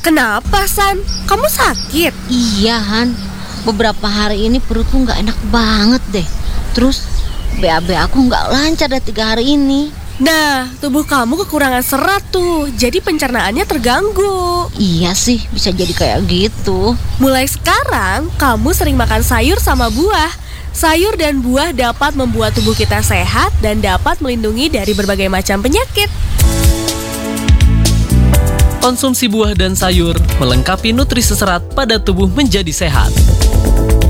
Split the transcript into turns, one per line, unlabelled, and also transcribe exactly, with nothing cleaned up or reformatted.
Kenapa, San? Kamu sakit?
Iya, Han. Beberapa hari ini perutku nggak enak banget deh. Terus B A B aku nggak lancar deh tiga hari ini.
Nah, tubuh kamu kekurangan serat tuh, jadi pencernaannya terganggu.
Iya sih, bisa jadi kayak gitu.
Mulai sekarang, kamu sering makan sayur sama buah. Sayur dan buah dapat membuat tubuh kita sehat dan dapat melindungi dari berbagai macam penyakit.
Konsumsi buah dan sayur melengkapi nutrisi serat pada tubuh menjadi sehat.